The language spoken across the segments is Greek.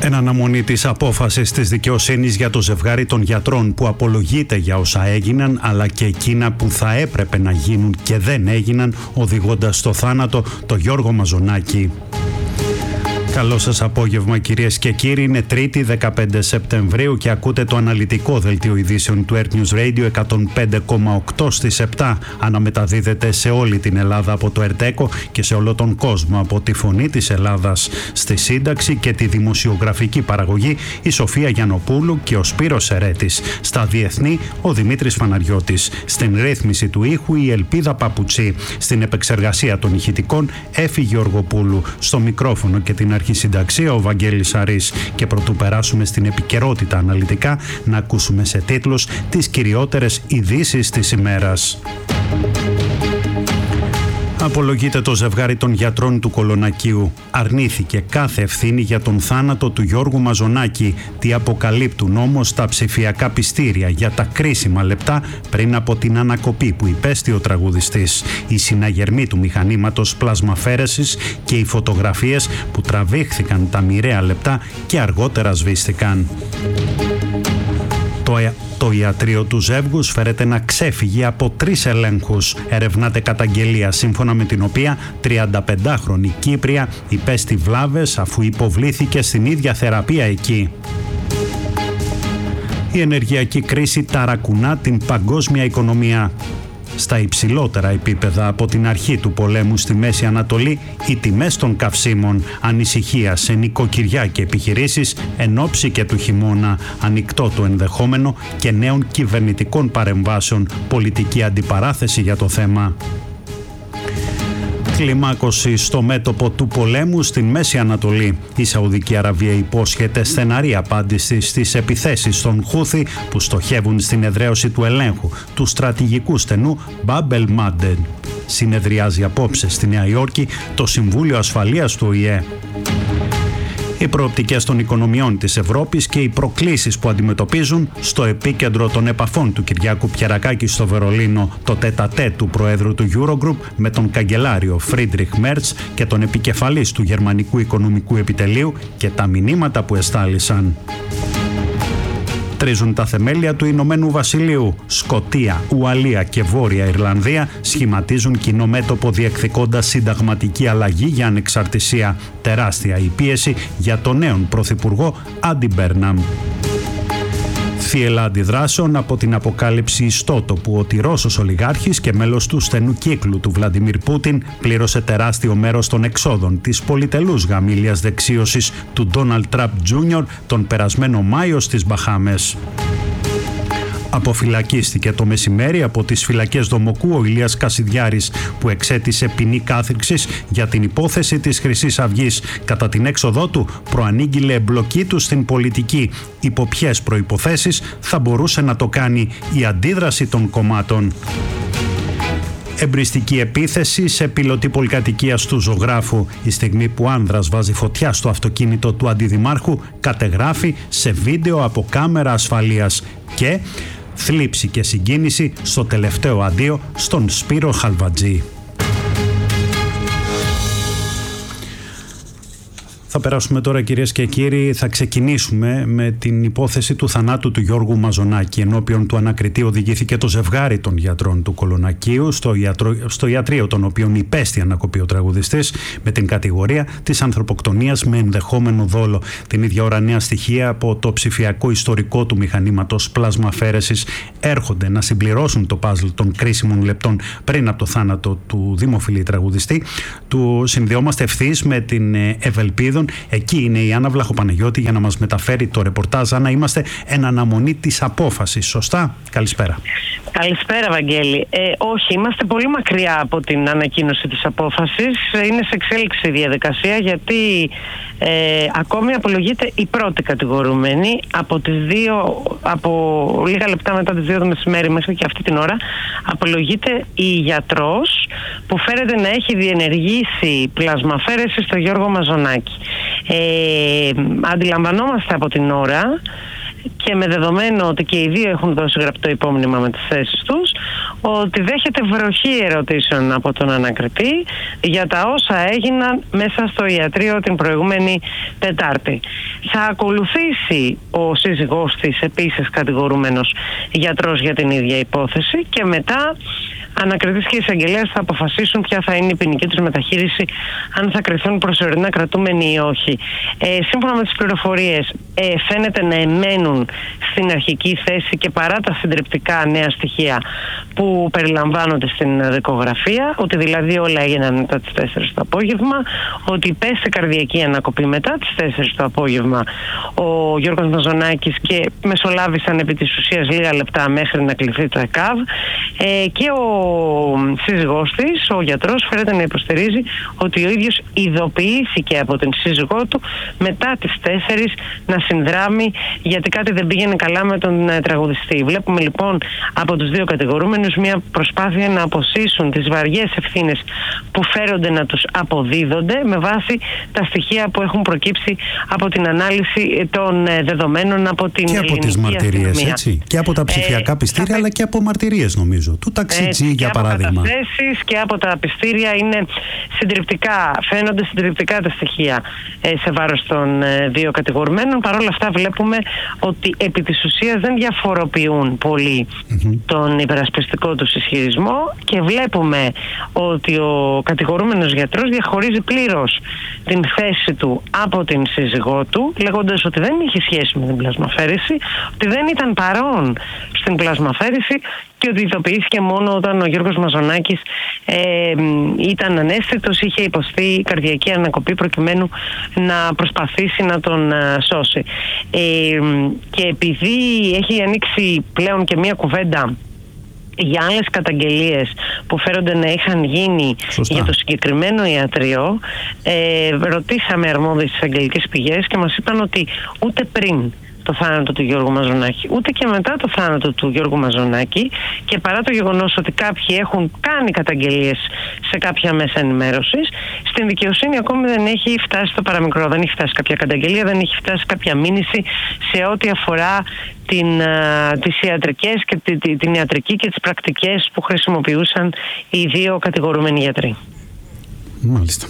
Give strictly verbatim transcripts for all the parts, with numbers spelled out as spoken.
Εν αναμονή της απόφασης της δικαιοσύνης για το ζευγάρι των γιατρών που απολογείται για όσα έγιναν, αλλά και εκείνα που θα έπρεπε να γίνουν και δεν έγιναν, οδηγώντας στο θάνατο το Γιώργο Μαζονάκη. Καλό σας απόγευμα κυρίες και κύριοι, είναι Τρίτη δεκαπέντε Σεπτεμβρίου και ακούτε το αναλυτικό δελτίο ειδήσεων του Earth News Radio εκατόν πέντε κόμμα οκτώ στις επτά. Αναμεταδίδεται σε όλη την Ελλάδα από το Ερτέκο και σε όλο τον κόσμο από τη Φωνή της Ελλάδας. Στη σύνταξη και τη δημοσιογραφική παραγωγή η Σοφία Γιαννοπούλου και ο Σπύρος Σερέτης. Στα διεθνή ο Δημήτρης Φαναριώτης. Στην ρύθμιση του ήχου η Ελπίδα Παπουτσί. Στην επεξεργασία των ηχητικών Έφη Γεωργοπούλου. Στο μικρόφωνο και την αρχισυνταξία ο Βαγγέλης Αρής. Και προτού περάσουμε στην επικαιρότητα αναλυτικά, να ακούσουμε σε τίτλους τις κυριότερες ειδήσεις της ημέρας. Απολογείται το ζευγάρι των γιατρών του Κολονακίου. Αρνήθηκε κάθε ευθύνη για τον θάνατο του Γιώργου Μαζονάκη. Τι αποκαλύπτουν όμως τα ψηφιακά πιστήρια για τα κρίσιμα λεπτά πριν από την ανακοπή που υπέστη ο τραγουδιστής. Οι συναγερμοί του μηχανήματος πλασμαφέρεσης και οι φωτογραφίες που τραβήχθηκαν τα μοιραία λεπτά και αργότερα σβήστηκαν. Το Το ιατρείο του ζεύγους φέρεται να ξέφυγε από τρεις ελέγχους. Ερευνάται καταγγελία σύμφωνα με την οποία τριανταπεντάχρονη Κύπρια υπέστη βλάβες αφού υποβλήθηκε στην ίδια θεραπεία εκεί. Η ενεργειακή κρίση ταρακουνά την παγκόσμια οικονομία. Στα υψηλότερα επίπεδα από την αρχή του πολέμου στη Μέση Ανατολή, οι τιμές των καυσίμων, ανησυχία σε νοικοκυριά και επιχειρήσεις εν ώψη και του χειμώνα, ανοιχτό το ενδεχόμενο και νέων κυβερνητικών παρεμβάσεων, πολιτική αντιπαράθεση για το θέμα. Κλιμάκωση στο μέτωπο του πολέμου στην Μέση Ανατολή. Η Σαουδική Αραβία υπόσχεται στεναρή απάντηση στις επιθέσεις των Χούθι που στοχεύουν στην εδραίωση του ελέγχου του στρατηγικού στενού Μπάμπ ελ Μάντεν. Συνεδριάζει απόψε στη Νέα Υόρκη το Συμβούλιο Ασφαλείας του Ο Η Ε. Οι προοπτικές των οικονομιών της Ευρώπης και οι προκλήσεις που αντιμετωπίζουν στο επίκεντρο των επαφών του Κυριάκου Πιερακάκη στο Βερολίνο, το τέτα-τέτ του Προέδρου του Eurogroup με τον καγκελάριο Φρίντριχ Μέρτς και τον επικεφαλής του Γερμανικού Οικονομικού Επιτελείου και τα μηνύματα που εστάλησαν. Τρίζουν τα θεμέλια του Ηνωμένου Βασιλείου. Σκωτία, Ουαλία και Βόρεια Ιρλανδία σχηματίζουν κοινό μέτωπο διεκδικώντας συνταγματική αλλαγή για ανεξαρτησία. Τεράστια η πίεση για τον νέον πρωθυπουργό Άντι Μπέρναμ. Θύελλα αντιδράσεων από την αποκάλυψη ιστότοπου ότι Ρώσος ολιγάρχης και μέλος του στενού κύκλου του Βλαντιμίρ Πούτιν πλήρωσε τεράστιο μέρος των εξόδων της πολυτελούς γαμήλιας δεξίωσης του Ντόναλντ Τραμπ Τζούνιορ τον περασμένο Μάιο στις Μπαχάμες. Αποφυλακίστηκε το μεσημέρι από τις φυλακές Δομοκού ο Ηλίας Κασιδιάρης που εξέτησε ποινή κάθριξης για την υπόθεση της Χρυσής Αυγής. Κατά την έξοδό του προανήγγειλε εμπλοκή του στην πολιτική. Υπό ποιες προϋποθέσεις θα μπορούσε να το κάνει η αντίδραση των κομμάτων. Εμπριστική επίθεση σε πιλωτή πολυκατοικίας του ζωγράφου. Η στιγμή που άνδρας βάζει φωτιά στο αυτοκίνητο του αντιδημάρχου κατεγράφει σε βίντεο από κάμερα ασφαλείας. Και θλίψη και συγκίνηση στο τελευταίο αντίο στον Σπύρο Χαλβατζή. Θα περάσουμε τώρα κυρίες και κύριοι, θα ξεκινήσουμε με την υπόθεση του θανάτου του Γιώργου Μαζονάκη. Ενώπιον του ανακριτή οδηγήθηκε το ζευγάρι των γιατρών του Κολονακίου, στο, ιατρο, στο ιατρείο των οποίων υπέστη ανακοπή ο τραγουδιστής, με την κατηγορία της ανθρωποκτονίας με ενδεχόμενο δόλο. Την ίδια ώρα νέα στοιχεία από το ψηφιακό ιστορικό του μηχανήματος πλασμαφέρεσης έρχονται να συμπληρώσουν το παζλ των κρίσιμων λεπτών πριν από το θάνατο του δημοφιλή τραγουδιστή. Του συνδεόμαστε ευθύς με την Ευελπίδα. Εκεί είναι η Άννα Βλαχοπαναγιώτη για να μας μεταφέρει το ρεπορτάζ. Άννα, είμαστε εν αναμονή της απόφασης, σωστά? Καλησπέρα. Καλησπέρα, Βαγγέλη. Ε, όχι, είμαστε πολύ μακριά από την ανακοίνωση της απόφασης. Είναι σε εξέλιξη η διαδικασία γιατί ε, ακόμη απολογείται η πρώτη κατηγορούμενη. Από, τις δύο, από λίγα λεπτά μετά τις δύο το μεσημέρι μέχρι και αυτή την ώρα απολογείται η γιατρός που φέρεται να έχει διενεργήσει πλασμαφέρεση στο Γιώργο Μαζονάκη. Ε, αντιλαμβανόμαστε από την ώρα και με δεδομένο ότι και οι δύο έχουν δώσει γραπτό υπόμνημα με τις θέσεις τους, ότι δέχεται βροχή ερωτήσεων από τον ανακριτή για τα όσα έγιναν μέσα στο ιατρείο την προηγούμενη Τετάρτη. Θα ακολουθήσει ο σύζυγός της, επίσης κατηγορούμενος γιατρός για την ίδια υπόθεση, και μετά ανακριτής και εισαγγελέας θα αποφασίσουν ποια θα είναι η ποινική τους μεταχείριση, αν θα κριθούν προσωρινά κρατούμενοι ή όχι. Ε, σύμφωνα με τις πληροφορίες, ε, φαίνεται να εμένουν στην αρχική θέση και παρά τα συντριπτικά νέα στοιχεία που περιλαμβάνονται στην δικογραφία, ότι δηλαδή όλα έγιναν μετά τις τέσσερις το απόγευμα, ότι υπέστη καρδιακή ανακοπή μετά τις τέσσερις το απόγευμα ο Γιώργος Μαζονάκης και μεσολάβησαν επί της ουσίας λίγα λεπτά μέχρι να κληθεί το ΕΚΑΒ, ε, και ο ο σύζυγός της, ο γιατρός, φαίνεται να υποστηρίζει ότι ο ίδιος ειδοποιήθηκε από την σύζυγό του μετά τις τέσσερις να συνδράμει γιατί κάτι δεν πήγαινε καλά με τον ε, τραγουδιστή. Βλέπουμε λοιπόν από τους δύο κατηγορούμενους μια προσπάθεια να αποσύσουν τις βαριές ευθύνες που φέρονται να τους αποδίδονται με βάση τα στοιχεία που έχουν προκύψει από την ανάλυση των ε, δεδομένων από την ελληνική αστυνομία. Και από τις μαρτυρίες, έτσι. Και από τα ψηφιακά ε, πιστήρια, θα... αλλά και από μαρτυρίες νομίζω. Του ταξιτζή, για και παράδειγμα. από τα καταθέσεις και από τα πιστήρια είναι συντριπτικά, φαίνονται συντριπτικά τα στοιχεία ε, σε βάρος των ε, δύο κατηγορουμένων. Παρ' όλα αυτά βλέπουμε ότι επί της ουσίας δεν διαφοροποιούν πολύ mm-hmm. τον υπερασπιστικό τους ισχυρισμό και βλέπουμε ότι ο κατηγορούμενος γιατρός διαχωρίζει πλήρως την θέση του από την σύζυγό του, λέγοντας ότι δεν είχε σχέση με την πλασμαφέρηση, ότι δεν ήταν παρόν στην πλασμαφέρηση και ότι ειδοποιήθηκε μόνο όταν ο Γιώργος Μαζονάκης ε, ήταν ανέστητος, είχε υποστεί καρδιακή ανακοπή προκειμένου να προσπαθήσει να τον ε, σώσει. Ε, και επειδή έχει ανοίξει πλέον και μία κουβέντα για άλλες καταγγελίες που φέρονται να είχαν γίνει Σωστά. για το συγκεκριμένο ιατρείο, ε, ρωτήσαμε αρμόδιες εισαγγελικές πηγές και μας είπαν ότι ούτε πριν το θάνατο του Γιώργου Μαζονάκη, ούτε και μετά το θάνατο του Γιώργου Μαζονάκη, και παρά το γεγονός ότι κάποιοι έχουν κάνει καταγγελίες σε κάποια μέσα ενημέρωσης, στην δικαιοσύνη ακόμη δεν έχει φτάσει το παραμικρό, δεν έχει φτάσει κάποια καταγγελία, δεν έχει φτάσει κάποια μήνυση σε ό,τι αφορά την, α, τις ιατρικές και τη, τη, την ιατρική και τις πρακτικές που χρησιμοποιούσαν οι δύο κατηγορούμενοι γιατροί. Μάλιστα.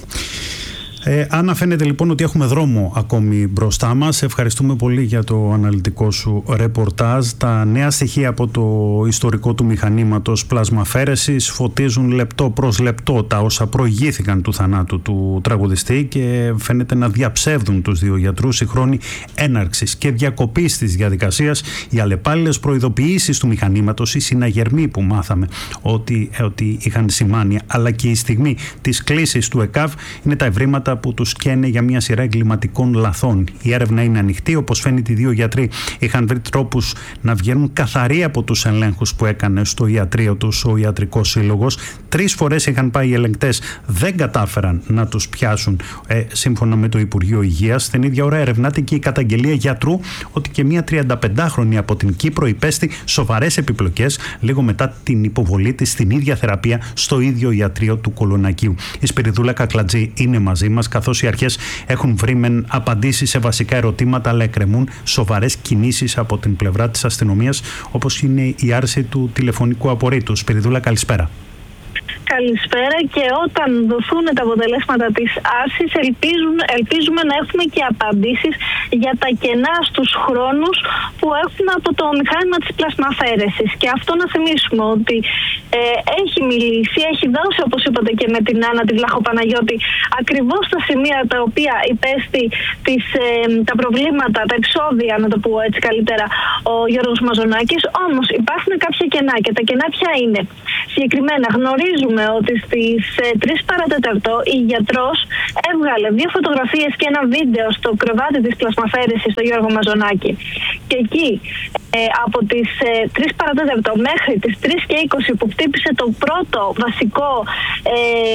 Ε, Άννα, φαίνεται λοιπόν ότι έχουμε δρόμο ακόμη μπροστά μας. Ευχαριστούμε πολύ για το αναλυτικό σου ρεπορτάζ. Τα νέα στοιχεία από το ιστορικό του μηχανήματος πλασμαφέρεσης φωτίζουν λεπτό προς λεπτό τα όσα προηγήθηκαν του θανάτου του τραγουδιστή και φαίνεται να διαψεύδουν τους δύο γιατρούς οι χρόνοι έναρξης και διακοπής της διαδικασίας, οι αλλεπάλληλες προειδοποιήσεις του μηχανήματος, οι συναγερμοί που μάθαμε ότι, ότι είχαν σημάνει, αλλά και η στιγμή της κλήσης του ΕΚΑΒ είναι τα ευρήματα που τους καίνε για μια σειρά εγκληματικών λαθών. Η έρευνα είναι ανοιχτή, όπως φαίνεται οι δύο γιατροί είχαν βρει τρόπους να βγαίνουν καθαροί από τους ελέγχους που έκανε στο ιατρείο τους ο ιατρικός σύλλογος. Τρεις φορές είχαν πάει οι ελεγκτές, δεν κατάφεραν να τους πιάσουν ε, σύμφωνα με το Υπουργείο Υγείας. Την ίδια ώρα ερευνάται και η καταγγελία γιατρού ότι και μια τριανταπεντάχρονη από την Κύπρο υπέστη σοβαρές επιπλοκές λίγο μετά την υποβολή της στην ίδια θεραπεία στο ίδιο ιατρείο του Κολονακίου. Η Σπυριδούλα Κακλατζή είναι μαζί μας, καθώς οι αρχές έχουν βρει μεν απαντήσεις σε βασικά ερωτήματα, αλλά εκκρεμούν σοβαρές κινήσεις από την πλευρά της αστυνομίας, όπως είναι η άρση του τηλεφωνικού απορρίτου. Σπυριδούλα, καλησπέρα. Καλησπέρα, και όταν δοθούν τα αποτελέσματα της άρσης ελπίζουμε να έχουμε και απαντήσεις για τα κενά στους χρόνους που έχουμε από το μηχάνημα της πλασμαφέρεσης. Και αυτό να θυμίσουμε ότι ε, έχει μιλήσει, έχει δώσει, όπως είπατε και με την Άννα τη Βλαχοπαναγιώτη, ακριβώς τα σημεία τα οποία υπέστη τις, ε, τα προβλήματα, τα εξώδια, να το πω έτσι καλύτερα, ο Γιώργος Μαζονάκης. Όμως υπάρχουν κάποια κενά, και τα κενά ποια είναι? Συγκεκριμένα γνωρίζουμε ότι στις ε, τρεις παρά τέταρτο η γιατρός έβγαλε δύο φωτογραφίες και ένα βίντεο στο κρεβάτι της πλασμαφέρεσης στο Γιώργο Μαζονάκη. Και εκεί ε, από τις ε, τρεις παρά τέταρτο μέχρι τις τρεις και είκοσι που χτύπησε το πρώτο βασικό ε,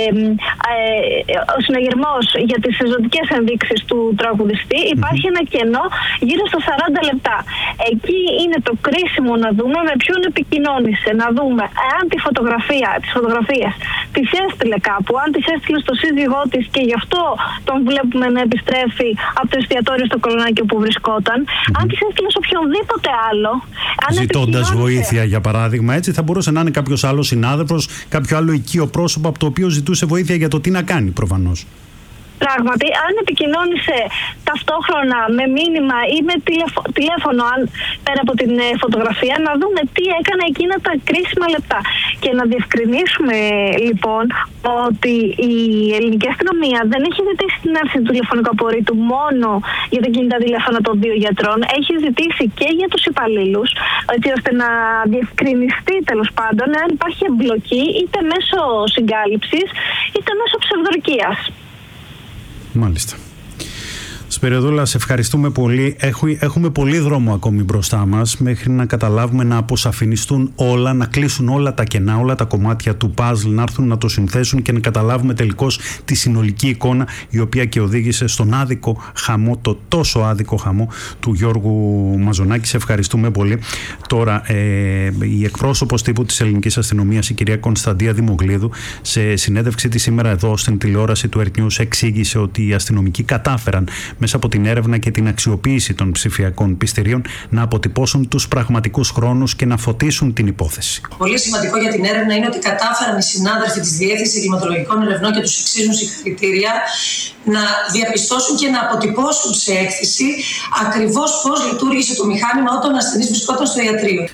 ε, ο συναγερμός για τις ζωτικές ενδείξεις του τραγουδιστή, υπάρχει ένα κενό γύρω στα σαράντα λεπτά. Εκεί είναι το κρίσιμο να δούμε με ποιον επικοινώνησε, να δούμε αν τη φωτογραφία, τις φωτογραφίες τις έστειλε κάπου, αν τις έστειλε στο σύζυγό της και γι' αυτό τον βλέπουμε να επιστρέφει από το εστιατόριο στο Κολονάκι όπου βρισκόταν, mm-hmm. αν τις έστειλε σε οποιονδήποτε άλλο, ζητώντας βοήθεια για παράδειγμα, έτσι θα μπορούσε να είναι κάποιος άλλος συνάδελφος, κάποιο άλλο οικείο πρόσωπο από το οποίο ζητούσε βοήθεια για το τι να κάνει προφανώς. Πράγματι, αν επικοινώνησε ταυτόχρονα με μήνυμα ή με τηλεφω... τηλέφωνο, αν, πέρα από την ε, φωτογραφία, να δούμε τι έκανε εκείνα τα κρίσιμα λεπτά. Και να διευκρινίσουμε λοιπόν ότι η ελληνική αστυνομία δεν έχει ζητήσει την άρση του τηλεφωνικού απορρίτου μόνο για τα κινητά τηλέφωνα των δύο γιατρών. Έχει ζητήσει και για τους υπαλλήλους, έτσι ώστε να διευκρινιστεί τέλος πάντων αν υπάρχει εμπλοκή είτε μέσω συγκάλυψης είτε μέσω ψευδορκίας. Μάλιστα. Σπυριδούλα, σε ευχαριστούμε πολύ. Έχουμε πολύ δρόμο ακόμη μπροστά μας μέχρι να καταλάβουμε, να αποσαφινιστούν όλα, να κλείσουν όλα τα κενά, όλα τα κομμάτια του παζλ, να έρθουν να το συνθέσουν και να καταλάβουμε τελικώς τη συνολική εικόνα, η οποία και οδήγησε στον άδικο χαμό, το τόσο άδικο χαμό του Γιώργου Μαζονάκη. Σε ευχαριστούμε πολύ. Τώρα, ε, η εκπρόσωπος τύπου της ελληνικής αστυνομίας, η κυρία Κωνσταντία Δημογλίδου, σε συνέντευξή της σήμερα εδώ στην τηλεόραση του Earth News, εξήγησε ότι οι αστυνομικοί κατάφεραν μέσα από την έρευνα και την αξιοποίηση των ψηφιακών πιστηρίων να αποτυπώσουν τους πραγματικούς χρόνους και να φωτίσουν την υπόθεση. Πολύ σημαντικό για την έρευνα είναι ότι κατάφεραν οι συνάδελφοι της Διεύθυνσης Εγκληματολογικών Ερευνών και τους εξίζουν συγχαρητήρια να διαπιστώσουν και να αποτυπώσουν σε έκθεση ακριβώς πώς λειτουργήσε το μηχάνημα όταν ο ασθενής βρισκόταν στο ιατρείο.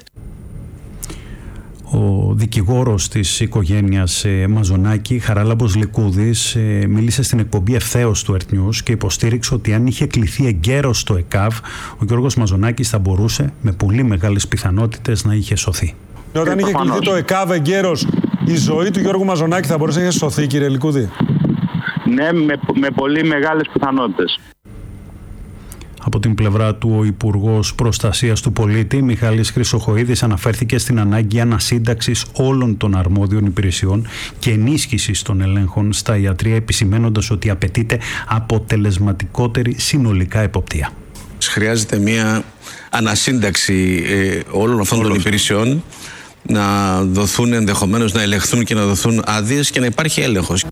Ο δικηγόρος της οικογένειας ε, Μαζονάκη, Χαράλαμπος Λικούδης, ε, μίλησε στην εκπομπή Ευθέως του Earth News και υποστήριξε ότι αν είχε κληθεί εγκαίρος στο ΕΚΑΒ, ο Γιώργος Μαζονάκης θα μπορούσε με πολύ μεγάλες πιθανότητες να είχε σωθεί. Όταν είχε κληθεί το ΕΚΑΒ εγκαίρος, η ζωή του Γιώργου Μαζονάκη θα μπορούσε να είχε σωθεί, κύριε Λικούδη? Ναι, με, με πολύ μεγάλες πιθανότητες. Από την πλευρά του, ο Υπουργός Προστασίας του Πολίτη, Μιχάλης Χρυσοχοΐδης, αναφέρθηκε στην ανάγκη ανασύνταξης όλων των αρμόδιων υπηρεσιών και ενίσχυσης των ελέγχων στα ιατρεία, επισημαίνοντας ότι απαιτείται αποτελεσματικότερη συνολικά εποπτεία. Χρειάζεται μια ανασύνταξη ε, όλων αυτών των υπηρεσιών, να δοθούν ενδεχομένως, να ελεγχθούν και να δοθούν άδειες και να υπάρχει έλεγχος.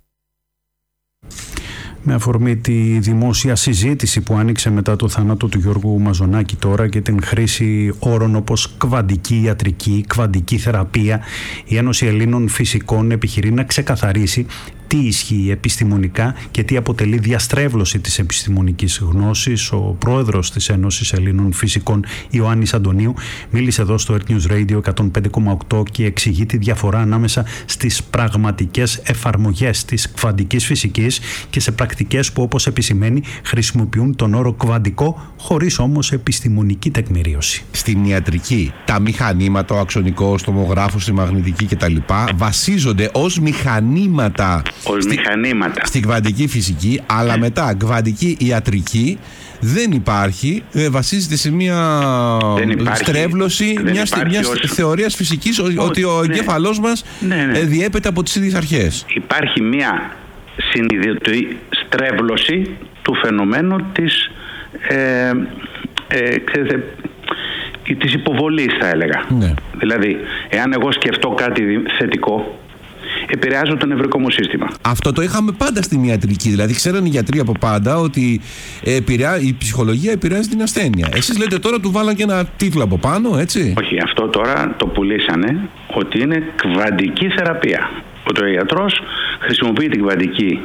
Με αφορμή τη δημόσια συζήτηση που άνοιξε μετά το θάνατο του Γιώργου Μαζονάκη τώρα και την χρήση όρων όπως κβαντική ιατρική, κβαντική θεραπεία, η Ένωση Ελλήνων Φυσικών επιχειρεί να ξεκαθαρίσει τι ισχύει επιστημονικά και τι αποτελεί διαστρέβλωση της επιστημονικής γνώσης. Ο πρόεδρος της Ένωσης Ελλήνων Φυσικών, Ιωάννης Αντωνίου, μίλησε εδώ στο Earth News Radio εκατόν πέντε κόμμα οκτώ και εξηγεί τη διαφορά ανάμεσα στις πραγματικές εφαρμογές της κβαντικής φυσικής και σε πρακτικές που, όπως επισημαίνει, χρησιμοποιούν τον όρο κβαντικό χωρίς όμως επιστημονική τεκμηρίωση. Στην ιατρική, τα μηχανήματα, ο αξονικός, το τομογράφος, η μαγνητική κτλ. Βασίζονται ως μηχανήματα Ως στη, μηχανήματα. Στην κβαντική φυσική, αλλά ναι. μετά κβαντική ιατρική δεν υπάρχει, βασίζεται σε μια υπάρχει, στρέβλωση μιας, μιας ως... θεωρίας φυσικής, ο, ότι ο ναι. εγκέφαλός μας ναι, ναι. διέπεται από τις ίδιες αρχές. Υπάρχει μια συνειδητή στρέβλωση του φαινομένου της, ε, ε, ξέρετε, της υποβολής, θα έλεγα. Ναι. Δηλαδή, εάν εγώ σκεφτώ κάτι θετικό, επηρεάζω το νευρικό μου σύστημα. Αυτό το είχαμε πάντα στην ιατρική. Δηλαδή, ξέραν οι γιατροί από πάντα ότι επηρεά... η ψυχολογία επηρεάζει την ασθένεια. Εσείς λέτε τώρα του βάλαν και ένα τίτλο από πάνω, έτσι? Όχι, αυτό τώρα το πουλήσανε ότι είναι κβαντική θεραπεία. Ότι ο ιατρός χρησιμοποιεί την κβαντική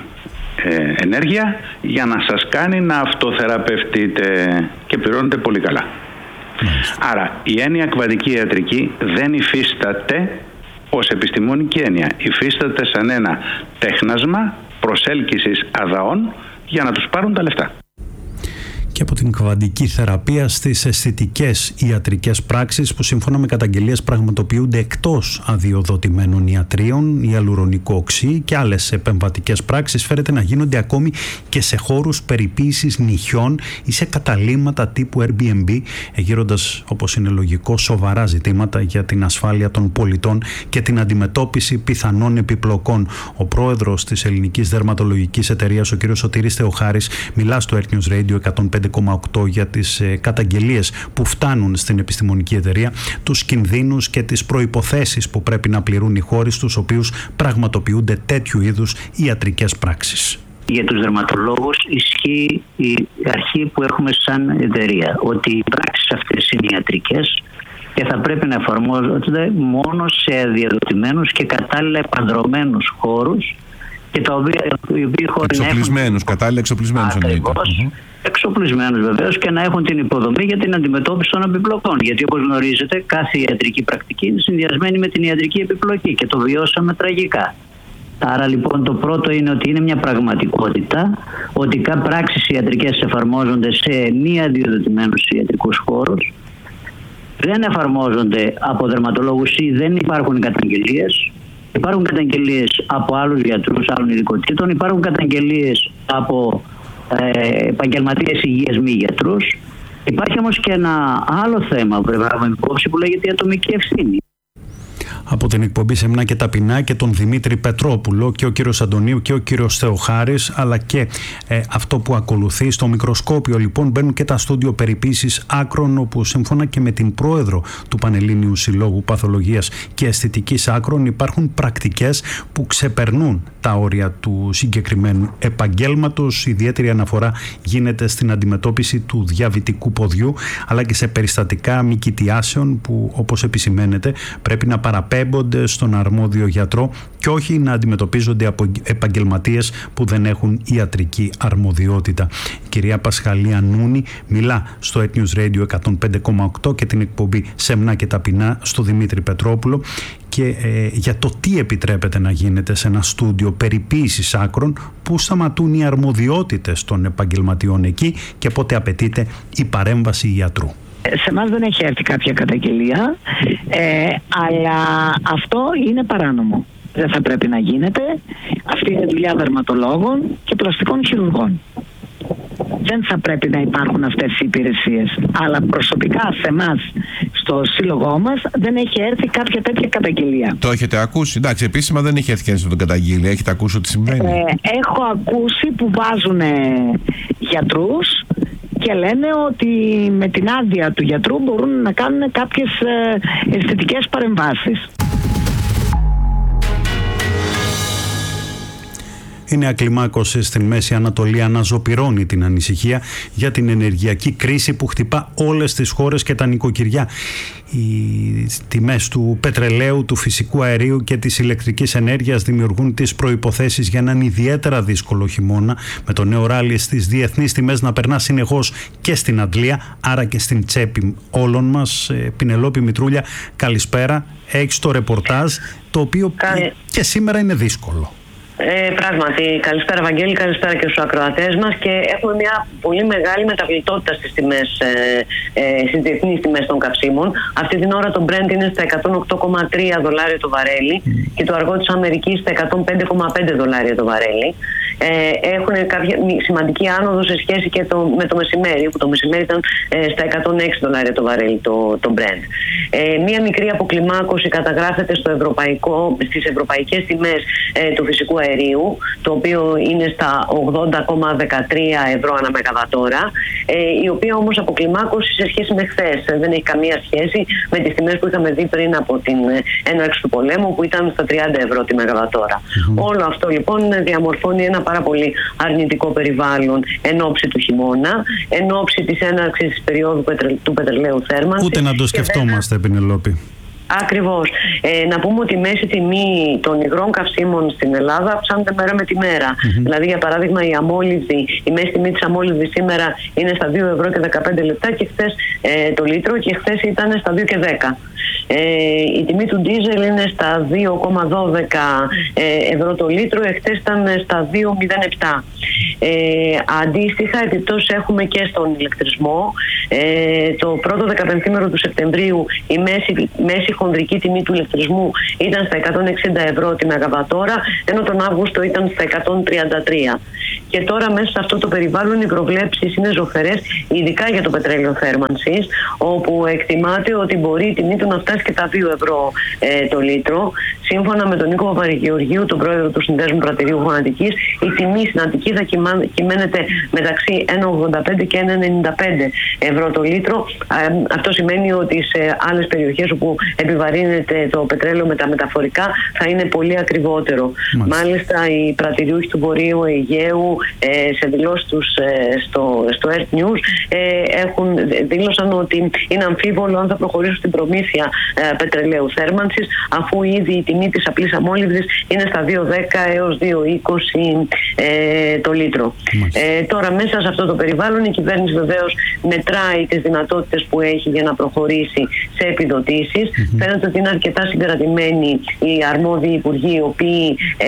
ε, ενέργεια για να σας κάνει να αυτοθεραπευτείτε και πληρώνετε πολύ καλά. Μάλιστα. Άρα, η έννοια κβαντική ιατρική δεν υφίσταται ως επιστημονική έννοια. Υφίσταται σαν ένα τέχνασμα προσέλκυσης αδαών για να τους πάρουν τα λεφτά. Και από την κβαντική θεραπεία στις αισθητικές ιατρικές πράξεις που σύμφωνα με καταγγελίες πραγματοποιούνται εκτός αδειοδοτημένων ιατρίων, η αλουρονικό οξύ και άλλες επεμβατικές πράξεις φέρεται να γίνονται ακόμη και σε χώρους περιποίησης νυχιών ή σε καταλύματα τύπου Airbnb, εγείροντας, όπως είναι λογικό, σοβαρά ζητήματα για την ασφάλεια των πολιτών και την αντιμετώπιση πιθανών επιπλοκών. Ο πρόεδρος της Ελληνικής Δερματολογικής Εταιρείας, ο κ. Σωτήρης Θεοχάρης, μιλά στο Earth News Radio εκατόν πέντε κόμμα οκτώ για τις ε, καταγγελίες που φτάνουν στην επιστημονική εταιρεία, τους κινδύνους και τις προϋποθέσεις που πρέπει να πληρούν οι χώρες στους οποίους πραγματοποιούνται τέτοιου είδους ιατρικές πράξεις. Για τους δερματολόγους ισχύει η αρχή που έχουμε σαν εταιρεία, ότι οι πράξεις αυτές είναι ιατρικές και θα πρέπει να εφαρμόζονται μόνο σε διαδοτημένους και κατάλληλα επανδρωμένους χώρους και τα οποία, οι οποίοι χώροι εξοπλισμένους, έχουν... κατάλληλα εξοπλισμένους. Ακριβώς, εξοπλισμένους βεβαίως, και να έχουν την υποδομή για την αντιμετώπιση των επιπλοκών. Γιατί όπως γνωρίζετε, κάθε ιατρική πρακτική είναι συνδυασμένη με την ιατρική επιπλοκή και το βιώσαμε τραγικά. Άρα λοιπόν το πρώτο είναι ότι είναι μια πραγματικότητα ότι κάποιες πράξεις ιατρικές εφαρμόζονται σε μη αδειοδοτημένους ιατρικούς χώρους, δεν εφαρμόζονται από δερματολόγους ή δεν υπάρχουν καταγγελίες. Υπάρχουν καταγγελίες από άλλους γιατρούς άλλων ειδικοτήτων, υπάρχουν καταγγελίες από ε, επαγγελματίες υγείας μη γιατρούς. Υπάρχει όμως και ένα άλλο θέμα που πρέπει να έχουμε υπόψη που λέγεται η ατομική ευθύνη. Από την εκπομπή Σεμνά και Ταπεινά και τον Δημήτρη Πετρόπουλο και ο κύριος Αντωνίου και ο κύριος Θεοχάρης, αλλά και ε, αυτό που ακολουθεί στο μικροσκόπιο λοιπόν μπαίνουν και τα στούντιο περιποίησης άκρων, όπου σύμφωνα και με την πρόεδρο του Πανελλήνιου Συλλόγου Παθολογίας και Αισθητικής Άκρων υπάρχουν πρακτικές που ξεπερνούν τα όρια του συγκεκριμένου επαγγέλματος. Ιδιαίτερη αναφορά γίνεται στην αντιμετώπιση του διαβητικού ποδιού, αλλά και σε περιστατικά μικητιάσεων που, όπως επισημαίνεται, πρέπει να παραπέμπονται στον αρμόδιο γιατρό και όχι να αντιμετωπίζονται από επαγγελματίες που δεν έχουν ιατρική αρμοδιότητα. Η κυρία Πασχαλία Νούνη μιλά στο Ed News Radio εκατόν πέντε κόμμα οκτώ και την εκπομπή Σεμνά και Ταπεινά στο Δημήτρη Πετρόπουλο και ε, για το τι επιτρέπεται να γίνεται σε ένα στούντιο περιποίησης άκρων, που σταματούν οι αρμοδιότητες των επαγγελματιών εκεί και πότε απαιτείται η παρέμβαση ιατρού. Σε εμάς δεν έχει έρθει κάποια καταγγελία, ε, αλλά αυτό είναι παράνομο. Δεν θα πρέπει να γίνεται. Αυτή είναι δουλειά δερματολόγων και πλαστικών χειρουργών. Δεν θα πρέπει να υπάρχουν αυτές οι υπηρεσίες. Αλλά προσωπικά σε εμάς, στο σύλλογό μας, δεν έχει έρθει κάποια τέτοια καταγγελία. Το έχετε ακούσει? Εντάξει, επίσημα δεν έχει έρθει κανείς να τον καταγγείλει. Έχετε ακούσει ότι συμβαίνει? Ε, έχω ακούσει που βάζουν γιατρούς και λένε ότι με την άδεια του γιατρού μπορούν να κάνουν κάποιες ε, αισθητικές παρεμβάσεις. Η νέα κλιμάκωση στην Μέση Ανατολή αναζωπυρώνει την ανησυχία για την ενεργειακή κρίση που χτυπά όλες τις χώρες και τα νοικοκυριά. Οι τιμές του πετρελαίου, του φυσικού αερίου και της ηλεκτρικής ενέργειας δημιουργούν τις προϋποθέσεις για έναν ιδιαίτερα δύσκολο χειμώνα, με το νέο ράλι στις διεθνείς τιμές να περνά συνεχώς και στην αντλία, άρα και στην τσέπη όλων μας. Πινελόπη Μητρούλια, καλησπέρα. Έχεις το ρεπορτάζ, το οποίο Καλή. και σήμερα είναι δύσκολο. Ε, πράγματι, καλησπέρα Βαγγέλη, καλησπέρα και στους ακροατές μας, και έχουμε μια πολύ μεγάλη μεταβλητότητα στις τιμές, ε, ε, στις διεθνείς τιμές των καυσίμων. Αυτή την ώρα το Brent είναι στα εκατόν οκτώ κόμμα τρία δολάρια το βαρέλι mm. και το αργό της Αμερικής στα εκατόν πέντε κόμμα πέντε δολάρια το βαρέλι. Ε, έχουν κάποια σημαντική άνοδο σε σχέση και το, με το μεσημέρι, που το μεσημέρι ήταν ε, στα εκατόν έξι δολάρια το βαρέλι το, το Brent. Ε, μία μικρή αποκλιμάκωση καταγράφεται στο ευρωπαϊκό, στις ευρωπαϊκές τιμές ε, του φυσικού αερίου, το οποίο είναι στα ογδόντα κόμμα δεκατρία ευρώ ανά μεγαβατόρα, ε, η οποία όμως αποκλιμάκωση σε σχέση με χθες δεν έχει καμία σχέση με τις τιμές που είχαμε δει πριν από την έναρξη του πολέμου, που ήταν στα τριάντα ευρώ τη μεγαβατόρα. Mm-hmm. Όλο αυτό λοιπόν διαμορφώνει ένα πάρα πολύ αρνητικό περιβάλλον εν ώψη του χειμώνα, εν ώψη της έναρξης της περίοδου του πετρελαίου θέρμανσης. Ούτε να το σκεφτόμαστε, Πινελόπη. Ακριβώς. Ε, να πούμε ότι η μέση τιμή των υγρών καυσίμων στην Ελλάδα αυξάνεται μέρα με τη μέρα. Mm-hmm. Δηλαδή, για παράδειγμα, η αμόλυβδη, η μέση τιμή της αμόλυβδης σήμερα είναι στα δύο ευρώ και δεκαπέντε λεπτά και χθες ε, το λίτρο, και χθες ήταν στα δύο και δέκα. Ε, η τιμή του ντίζελ είναι στα δύο κόμμα δώδεκα ε, ευρώ το λίτρο, εχθές ήταν στα δύο κόμμα μηδέν επτά. Ε, αντίστοιχα, επιπτώσεις έχουμε και στον ηλεκτρισμό. Ε, το πρώτο δεκαπενθήμερο του Σεπτεμβρίου η μέση, μέση χονδρική τιμή του ηλεκτρισμού ήταν στα εκατόν εξήντα ευρώ τη μεγαβατόρα, ενώ τον Αύγουστο ήταν στα εκατόν τριάντα τρία. Και τώρα μέσα σε αυτό το περιβάλλον οι προβλέψεις είναι ζωφερές, ειδικά για το πετρέλαιο θέρμανσης, όπου εκτιμάται ότι μπορεί η τιμή του να φτάσει και τα δύο ευρώ ε, το λίτρο. Σύμφωνα με τον Νίκο Παπαγεωργίου, τον πρόεδρο του Συνδέσμου Πρατηρίου Γονατικής, η τιμή στην Αττική θα κυμαίνεται μεταξύ ένα ογδόντα πέντε και ένα ενενήντα πέντε ευρώ το λίτρο. Αυτό σημαίνει ότι σε άλλες περιοχές όπου επιβαρύνεται το πετρέλαιο με τα μεταφορικά θα είναι πολύ ακριβότερο. Μάλιστα, Μάλιστα οι πρατηριούχοι του Βορείου Αιγαίου σε δηλώσεις τους στο, στο Earth News έχουν, δήλωσαν ότι είναι αμφίβολο αν θα προχωρήσουν στην προμήθεια πετρελαίου θέρμανσης, αφού ήδη η τιμή της απλής αμόλυβδης είναι στα δύο δέκα έως δύο είκοσι ε, το λίτρο. Ε, τώρα μέσα σε αυτό το περιβάλλον η κυβέρνηση βεβαίως μετράει τις δυνατότητες που έχει για να προχωρήσει σε επιδοτήσεις. Mm-hmm. Φαίνεται ότι είναι αρκετά συγκρατημένοι οι αρμόδιοι υπουργοί, οι οποίοι ε,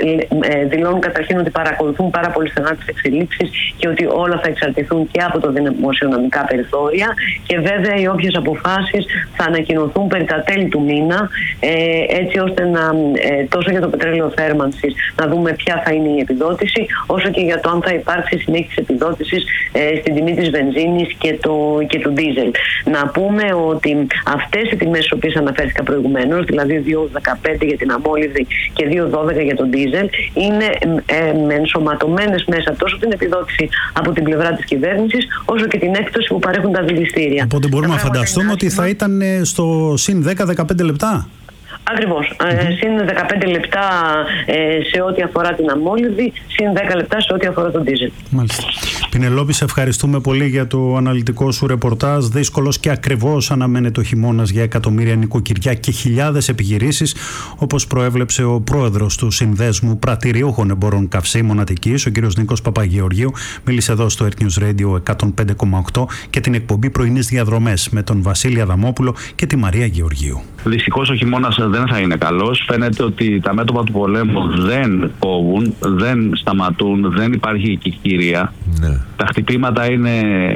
ε, δηλώνουν καταρχήν ότι παρακολουθούν πάρα πολύ στενά τις εξελίξεις και ότι όλα θα εξαρτηθούν και από τα δημοσιονομικά περιθώρια, και βέβαια οι όποιες αποφάσεις θα ανακοινωθούν περί τα τέλη του μήνα, ε, έτσι ώστε να, ε, τόσο για το πετρέλαιο θέρμανσης να δούμε ποια θα είναι η επιδότηση, όσο και για το αν θα υπάρξει συνέχιση επιδότησης ε, στην τιμή της βενζίνης και, το, και του ντίζελ. Να πούμε ότι αυτές οι τιμές στις οποίες αναφέρθηκα προηγουμένως, δηλαδή δύο δεκαπέντε για την αμόλυβδη και δύο δώδεκα για τον ντίζελ, είναι ε, ενσωματωμένες μέσα τόσο την επιδότηση από την πλευρά της κυβέρνησης, όσο και την έκπτωση που παρέχουν τα δηληστήρια. Οπότε μπορούμε να φανταστούμε ότι θα ήταν στο συν δέκα με δεκαπέντε λεπτά. Ακριβώς. Mm-hmm. Ε, συν δεκαπέντε λεπτά ε, σε ό,τι αφορά την αμόλυβδη, συν δέκα λεπτά σε ό,τι αφορά τον ντίζελ. Μάλιστα. Πινελόπη, σε ευχαριστούμε πολύ για το αναλυτικό σου ρεπορτάζ. Δύσκολος και ακριβώς αναμένεται ο χειμώνας για εκατομμύρια νοικοκυριά και χιλιάδες επιχειρήσεις, όπως προέβλεψε ο πρόεδρος του Συνδέσμου Πρατηριούχων Εμπόρων Καυσίμων Αττικής, ο κ. Νίκος Παπαγεωργίου. Μίλησε εδώ στο Earth News Radio εκατόν πέντε κόμμα οκτώ και την εκπομπή Πρωινές Διαδρομές με τον Βασίλη Αδαμόπουλο και τη Μαρία Γεωργίου. Δυστυχώς ο χειμώνας δεν θα είναι καλός. Φαίνεται ότι τα μέτωπα του πολέμου δεν κόβουν, δεν σταματούν, δεν υπάρχει κυκλοφορία. Ναι. Τα χτυπήματα είναι,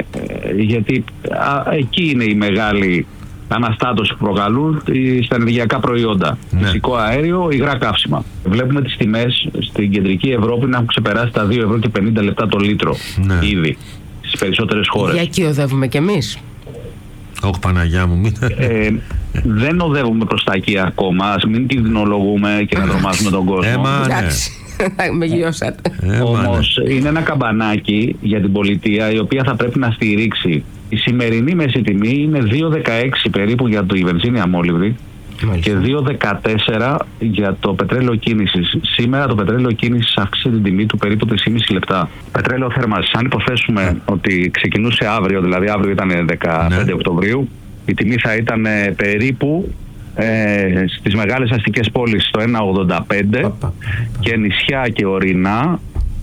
γιατί α, εκεί είναι η μεγάλη αναστάτωση που προκαλούν στα ενεργειακά προϊόντα. Ναι. Φυσικό αέριο, υγρά καύσιμα. Βλέπουμε τις τιμές στην κεντρική Ευρώπη να έχουν ξεπεράσει τα δύο ευρώ και πενήντα λεπτά το λίτρο. Ναι. Ήδη στις περισσότερες χώρες. Για εκεί οδεύουμε κι εμείς. Όχι, Παναγιά μου, μην... ε, δεν οδεύουμε προς τα εκεί ακόμα. Ας μην κινδυνολογούμε και να τρομάζουμε τον κόσμο. Έμα, ναι. Με γιώσατε. Όμως είναι ένα καμπανάκι για την πολιτεία, η οποία θα πρέπει να στηρίξει. Η σημερινή μέση τιμή είναι δύο δεκαέξι περίπου για τη βενζίνη αμόλυβδη και δύο δεκατέσσερα για το πετρέλαιο κίνησης. Σήμερα το πετρέλαιο κίνησης αύξησε την τιμή του περίπου τρία κόμμα πέντε λεπτά. Πετρέλαιο θέρμανσης, αν υποθέσουμε ότι ξεκινούσε αύριο, δηλαδή αύριο ήταν δεκαπέντε ναι. Οκτωβρίου, η τιμή θα ήταν περίπου ε, στις μεγάλες αστικές πόλεις στο ένα ογδόντα πέντε και νησιά και ορεινά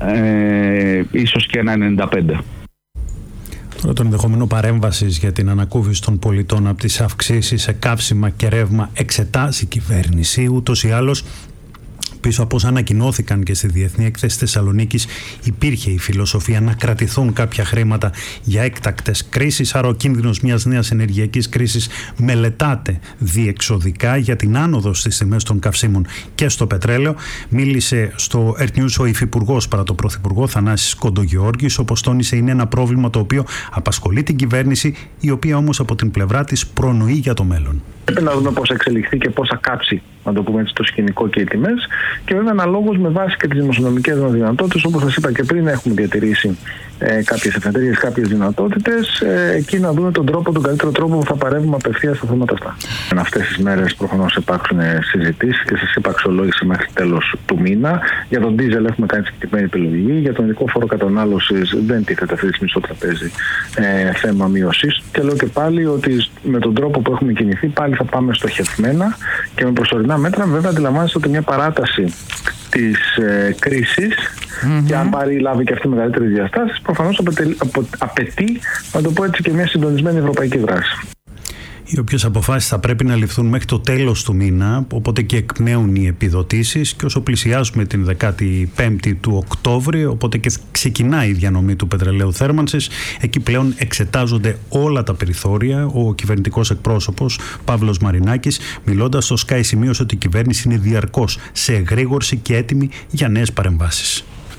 ε, ίσως και ένα ενενήντα πέντε. Τώρα το ενδεχόμενο παρέμβασης για την ανακούφιση των πολιτών από τις αυξήσεις σε καύσιμα και ρεύμα εξετάζει η κυβέρνηση. Ούτως ή άλλως, πίσω από όσα ανακοινώθηκαν και στη Διεθνή Έκθεση Θεσσαλονίκης, υπήρχε η φιλοσοφία να κρατηθούν κάποια χρήματα για έκτακτες κρίσεις. Άρα ο κίνδυνος μιας νέας ενεργειακής κρίσης μελετάται διεξοδικά για την άνοδο στις τιμές των καυσίμων και στο πετρέλαιο. Μίλησε στο Earth News ο υφυπουργός παρά τον πρωθυπουργό Θανάσης Κοντογεώργης. Όπως τόνισε, είναι ένα πρόβλημα το οποίο απασχολεί την κυβέρνηση, η οποία όμως από την πλευρά της προνοεί για το μέλλον. Πρέπει να δούμε πώς θα εξελιχθεί και πώς θα κάψει, να το πούμε έτσι, το σκηνικό και οι τιμές. Και βέβαια, αναλόγως με βάση και τις δημοσιονομικές μας δυνατότητες, όπως σας είπα και πριν, έχουμε διατηρήσει ε, κάποιες εφεδρείες, κάποιες δυνατότητες. Ε, εκεί να δούμε τον τρόπο, τον καλύτερο τρόπο που θα παρεύουμε απευθείας στα θέματα αυτά. Εν αυτές τις μέρες προφανώς υπάρξουν συζητήσεις και σας είπα αξιολόγηση μέχρι τέλος του μήνα. Για τον ντίζελ έχουμε κάνει συγκεκριμένη επιλογή. Για τον ειδικό φόρο κατανάλωσης δεν τίθεται αυτή τη στιγμή στο τραπέζι ε, θέμα μείωσης. Και λέω και πάλι ότι με τον τρόπο που έχουμε κινηθεί, πάλι θα πάμε στοχευμένα και με προσωρινά μέτρα. Βέβαια, αντιλαμβάνεστε ότι μια παράταση της ε, κρίσης mm-hmm. και αν πάρει λάβει και αυτή μεγαλύτερες διαστάσεις, προφανώς απαιτεί, απαιτεί, να το πω έτσι, και μια συντονισμένη ευρωπαϊκή δράση. Οι οποίες αποφάσεις θα πρέπει να ληφθούν μέχρι το τέλος του μήνα, οπότε και εκπνέουν οι επιδοτήσεις, και όσο πλησιάζουμε την δεκαπέντε του Οκτώβρη, οπότε και ξεκινάει η διανομή του πετρελαίου θέρμανσης, εκεί πλέον εξετάζονται όλα τα περιθώρια. Ο κυβερνητικός εκπρόσωπος Παύλος Μαρινάκης, μιλώντας στο Sky, σημείωσε ότι η κυβέρνηση είναι διαρκώς σε εγρήγορση και έτοιμη για νέες παρεμβάσεις.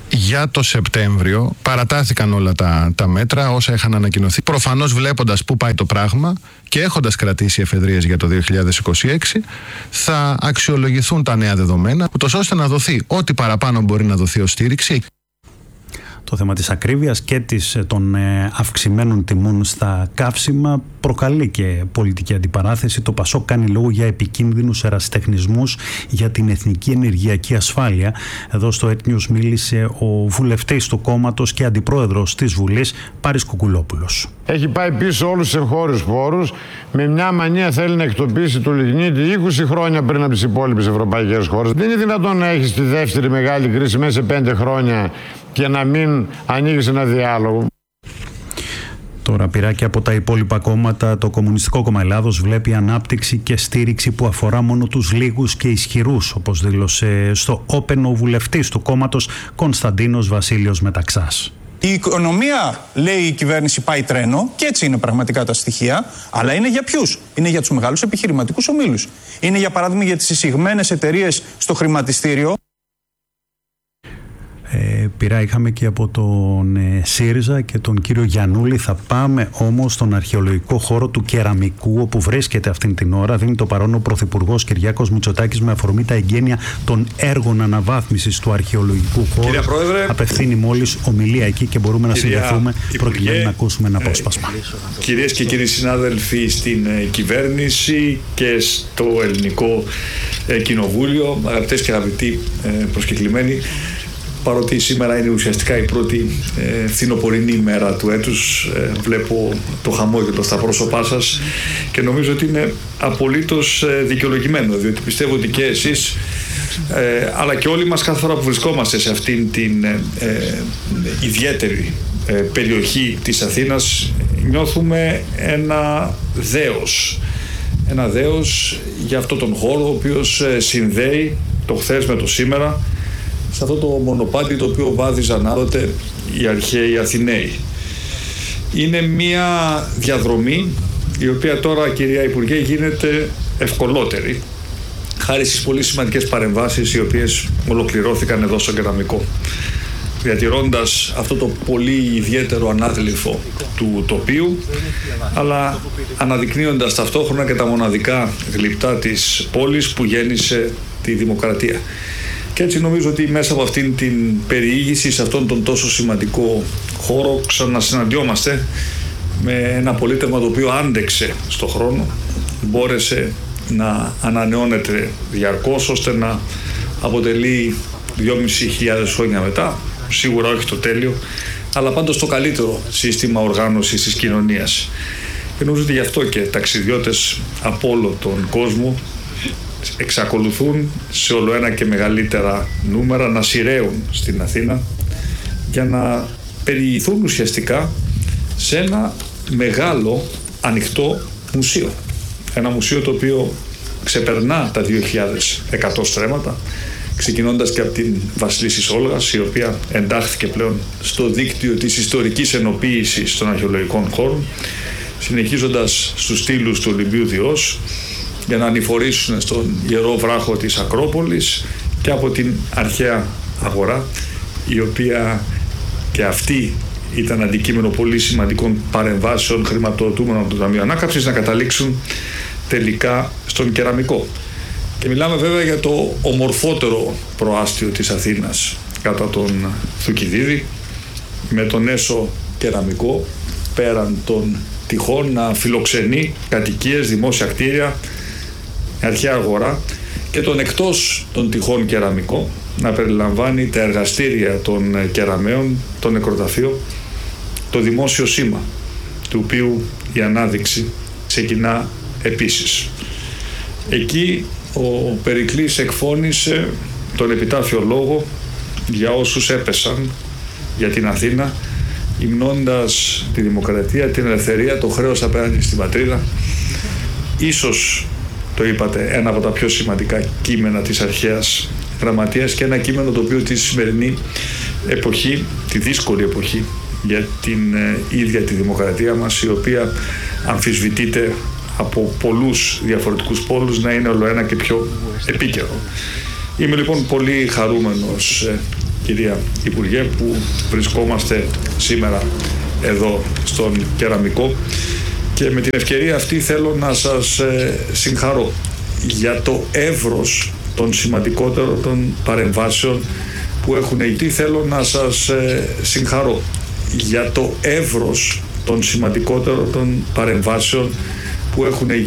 για το Σεπτέμβριο παρατάθηκαν όλα τα, τα μέτρα όσα είχαν ανακοινωθεί. Προφανώς βλέποντας πού πάει το πράγμα και έχοντας κρατήσει εφεδρείες για το δύο χιλιάδες είκοσι έξι, θα αξιολογηθούν τα νέα δεδομένα, ούτως ώστε να δοθεί ό,τι παραπάνω μπορεί να δοθεί ως στήριξη. Το θέμα της ακρίβειας και της, των αυξημένων τιμών στα καύσιμα προκαλεί και πολιτική αντιπαράθεση. Το ΠΑΣΟΚ κάνει λόγο για επικίνδυνους ερασιτεχνισμούς για την εθνική ενεργειακή ασφάλεια. Εδώ στο Έτ Νιους μίλησε ο βουλευτής του κόμματος και αντιπρόεδρος της Βουλής, Πάρης Κουκουλόπουλος. Έχει πάει πίσω όλους τους εγχώριους πόρους. Με μια μανία θέλει να εκτοπίσει το λιγνίτη είκοσι χρόνια πριν από τις υπόλοιπες ευρωπαϊκές χώρες. Δεν είναι δυνατόν να έχεις τη δεύτερη μεγάλη κρίση μέσα σε πέντε χρόνια και να μην ανοίγεις ένα διάλογο. Τώρα πειράκι από τα υπόλοιπα κόμματα, το Κομμουνιστικό Κόμμα Ελλάδος βλέπει ανάπτυξη και στήριξη που αφορά μόνο τους λίγους και ισχυρούς, όπως δήλωσε στο Open ο βουλευτής του κόμματος Κωνσταντίνος Βασίλειος Μεταξάς. Η οικονομία, λέει η κυβέρνηση, πάει τρένο και έτσι είναι πραγματικά τα στοιχεία, αλλά είναι για ποιους? Είναι για τους μεγάλους επιχειρηματικούς ομίλους. Είναι για παράδειγμα για τις εισηγμένες εταιρείες στο χρηματιστήριο. Ε, πειρά είχαμε και από τον ε, ΣΥΡΙΖΑ και τον κύριο Γιαννούλη. Θα πάμε όμως στον αρχαιολογικό χώρο του Κεραμικού, όπου βρίσκεται αυτήν την ώρα. Δίνει το παρόν ο Πρωθυπουργός Κυριάκος Μητσοτάκης με αφορμή τα εγγένεια των έργων αναβάθμισης του αρχαιολογικού χώρου. Απευθύνει μόλις ομιλία εκεί και μπορούμε να συνδεθούμε προκειμένου να ακούσουμε ένα απόσπασμα. Ε, κυρίες και κύριοι συνάδελφοι στην ε, κυβέρνηση και στο ελληνικό ε, κοινοβούλιο, αγαπητές και αγαπητοί ε, προσκεκλημένοι, παρότι σήμερα είναι ουσιαστικά η πρώτη ε, φθινοπορεινή ημέρα του έτους, ε, βλέπω το χαμόγελο στα πρόσωπά σας και νομίζω ότι είναι απολύτως ε, δικαιολογημένο, διότι πιστεύω ότι και εσείς ε, αλλά και όλοι μας κάθε φορά που βρισκόμαστε σε αυτήν την ε, ε, ιδιαίτερη ε, περιοχή της Αθήνας νιώθουμε ένα δέος, ένα δέος για αυτόν τον χώρο ο οποίος ε, συνδέει το χθες με το σήμερα, σε αυτό το μονοπάτι το οποίο βάδιζαν άλλοτε οι αρχαίοι Αθηναίοι. Είναι μια διαδρομή η οποία τώρα, κυρία Υπουργέ, γίνεται ευκολότερη χάρη στις πολύ σημαντικές παρεμβάσεις οι οποίες ολοκληρώθηκαν εδώ στο Κεραμικό, διατηρώντας αυτό το πολύ ιδιαίτερο ανάγλυφο του τοπίου, αλλά αναδεικνύοντας ταυτόχρονα και τα μοναδικά γλυπτά της πόλης που γέννησε τη δημοκρατία. Και έτσι νομίζω ότι μέσα από αυτήν την περιήγηση σε αυτόν τον τόσο σημαντικό χώρο ξανασυναντιόμαστε με ένα πολίτευμα το οποίο άντεξε στο χρόνο, μπόρεσε να ανανεώνεται διαρκώς ώστε να αποτελεί δυόμισι χιλιάδες χρόνια μετά, σίγουρα όχι το τέλειο, αλλά πάντως το καλύτερο σύστημα οργάνωσης της κοινωνίας. Και νομίζω ότι γι' αυτό και ταξιδιώτες από όλο τον κόσμο εξακολουθούν σε όλο ένα και μεγαλύτερα νούμερα να σειραίουν στην Αθήνα για να περιηγηθούν ουσιαστικά σε ένα μεγάλο ανοιχτό μουσείο. Ένα μουσείο το οποίο ξεπερνά τα δύο χιλιάδες εκατό στρέμματα, ξεκινώντας και από την Βασιλίσσης Όλγας, η οποία εντάχθηκε πλέον στο δίκτυο της ιστορικής ενοποίησης των αρχαιολογικών χώρων, συνεχίζοντας στους στήλους του Ολυμπίου Διός, για να ανηφορήσουν στον Ιερό Βράχο της Ακρόπολης και από την αρχαία αγορά, η οποία και αυτή ήταν αντικείμενο πολύ σημαντικών παρεμβάσεων χρηματοδοτούμενων από το Ταμείο Ανάκαμψης, να καταλήξουν τελικά στον Κεραμικό. Και μιλάμε βέβαια για το ομορφότερο προάστιο της Αθήνας κατά τον Θουκυδίδη, με τον έσω Κεραμικό πέραν των τυχών να φιλοξενεί κατοικίες, δημόσια κτίρια, αρχαία αγορά, και τον εκτός των τυχών Κεραμικό να περιλαμβάνει τα εργαστήρια των κεραμαίων, το νεκροταφείο, το δημόσιο σήμα, του οποίου η ανάδειξη ξεκινά επίσης. Εκεί ο Περικλής εκφώνησε τον επιτάφιο λόγο για όσους έπεσαν για την Αθήνα, υμνώντας τη δημοκρατία, την ελευθερία, το χρέος απέναντι στην πατρίδα. Ίσως, το είπατε, ένα από τα πιο σημαντικά κείμενα της αρχαίας γραμματείας και ένα κείμενο το οποίο τη σημερινή εποχή, τη δύσκολη εποχή για την ε, ίδια τη δημοκρατία μας, η οποία αμφισβητείται από πολλούς διαφορετικούς πόλους, να είναι όλο ένα και πιο επίκαιρο. Είμαι λοιπόν πολύ χαρούμενος ε, κυρία Υπουργέ, που βρισκόμαστε σήμερα εδώ στον Κεραμικό, και με την ευκαιρία αυτή θέλω να σας ε, συγχαρώ για το εύρος των σημαντικότερων των παρεμβάσεων που έχουν γίνει. Θέλω να σας ε, συγχαρώ για το εύρος των σημαντικότερων των παρεμβάσεων που έχουν γίνει.